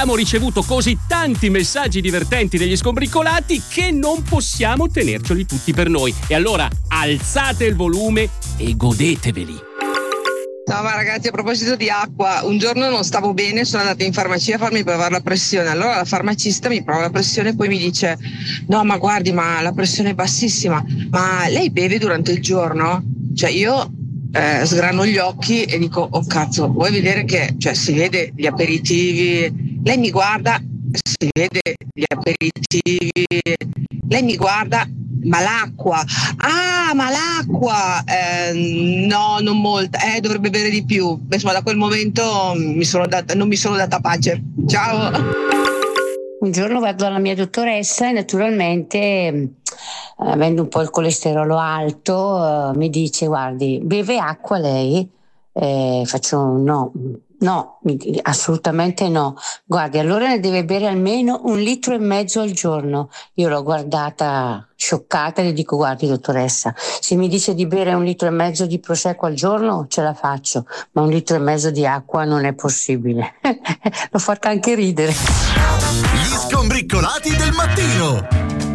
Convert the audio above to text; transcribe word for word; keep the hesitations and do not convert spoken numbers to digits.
abbiamo ricevuto così tanti messaggi divertenti degli skombriccolati che non possiamo tenerceli tutti per noi. E allora alzate il volume e godeteveli. No, ma ragazzi, a proposito di acqua, un giorno non stavo bene, sono andata in farmacia a farmi provare la pressione. Allora la farmacista mi prova la pressione e poi mi dice: no, ma guardi, ma la pressione è bassissima, ma lei beve durante il giorno? Cioè io eh, sgrano gli occhi e dico: oh cazzo, vuoi vedere che, cioè, si vede gli aperitivi? Lei mi guarda, si vede gli aperitivi, lei mi guarda. Ma l'acqua, ah, ma l'acqua, eh, no, non molta, eh, dovrebbe bere di più. Insomma, da quel momento mi sono data, non mi sono data pace. Ciao. Un giorno vado dalla mia dottoressa e naturalmente, eh, avendo un po' il colesterolo alto, eh, mi dice: guardi, beve acqua lei? Eh, faccio no. No, assolutamente no. Guardi, allora ne deve bere almeno un litro e mezzo al giorno. Io l'ho guardata scioccata e le dico: guardi dottoressa, se mi dice di bere un litro e mezzo di prosecco al giorno ce la faccio, ma un litro e mezzo di acqua non è possibile. L'ho fatta anche ridere. Gli skombriccolati del mattino.